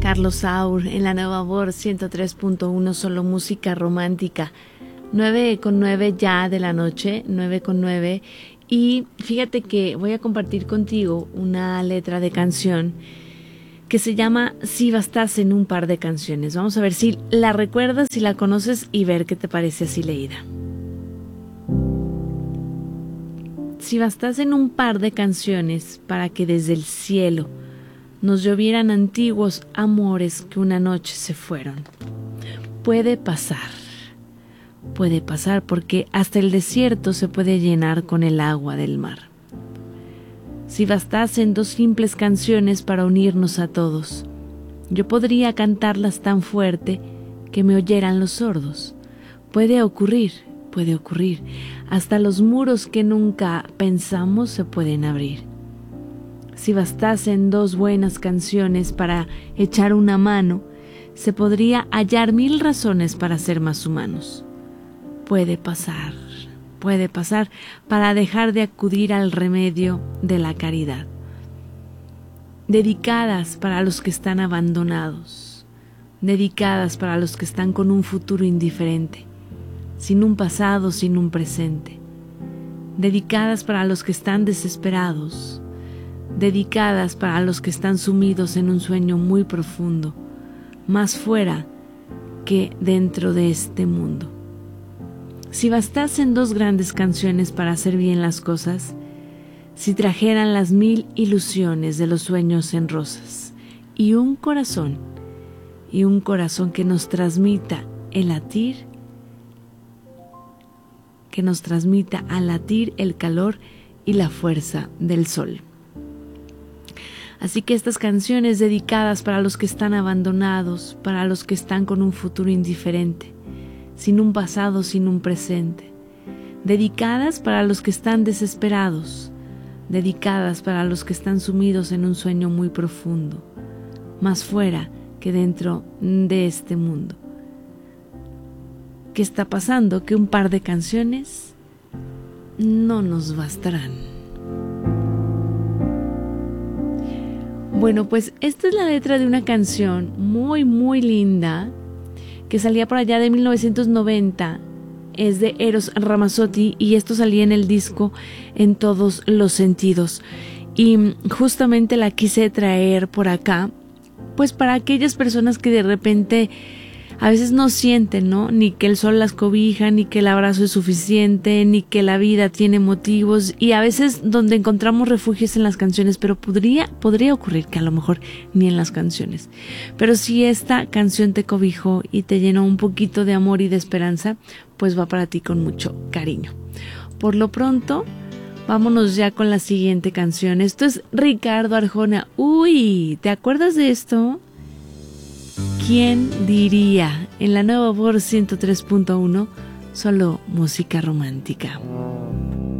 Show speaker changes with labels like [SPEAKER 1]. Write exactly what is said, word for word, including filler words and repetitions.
[SPEAKER 1] Carlos Saur en la Nueva Voz ciento tres punto uno, solo música romántica. nueve con nueve ya de la noche, nueve con nueve. Y fíjate que voy a compartir contigo una letra de canción que se llama Si bastasen en un par de canciones. Vamos a ver si la recuerdas, si la conoces y ver qué te parece así leída. Si bastasen un par de canciones para que desde el cielo nos llovieran antiguos amores que una noche se fueron. Puede pasar, puede pasar porque hasta el desierto se puede llenar con el agua del mar. Si bastasen dos simples canciones para unirnos a todos, yo podría cantarlas tan fuerte que me oyeran los sordos. Puede ocurrir, puede ocurrir. Hasta los muros que nunca pensamos se pueden abrir. Si bastasen dos buenas canciones para echar una mano, se podría hallar mil razones para ser más humanos. Puede pasar, puede pasar para dejar de acudir al remedio de la caridad. Dedicadas para los que están abandonados, dedicadas para los que están con un futuro indiferente, sin un pasado, sin un presente, dedicadas para los que están desesperados, dedicadas para los que están sumidos en un sueño muy profundo, más fuera que dentro de este mundo. Si bastasen dos grandes canciones para hacer bien las cosas, si trajeran las mil ilusiones de los sueños en rosas, y un corazón, y un corazón que nos transmita el latir, que nos transmita al latir el calor y la fuerza del sol. Así que estas canciones dedicadas para los que están abandonados, para los que están con un futuro indiferente, sin un pasado, sin un presente, dedicadas para los que están desesperados, dedicadas para los que están sumidos en un sueño muy profundo, más fuera que dentro de este mundo. ¿Qué está pasando? Que un par de canciones no nos bastarán. Bueno, pues esta es la letra de una canción muy, muy linda que salía por allá de mil novecientos noventa. Es de Eros Ramazzotti y esto salía en el disco En todos los sentidos. Y justamente la quise traer por acá, pues para aquellas personas que de repente a veces no sienten, ¿no? Ni que el sol las cobija, ni que el abrazo es suficiente, ni que la vida tiene motivos, y a veces donde encontramos refugios en las canciones, pero podría, podría ocurrir que a lo mejor ni en las canciones. Pero si esta canción te cobijó y te llenó un poquito de amor y de esperanza, pues va para ti con mucho cariño. Por lo pronto, vámonos ya con la siguiente canción. Esto es Ricardo Arjona. Uy, ¿te acuerdas de esto? ¿Quién diría? En la Nueva Voz ciento tres punto uno, solo música romántica.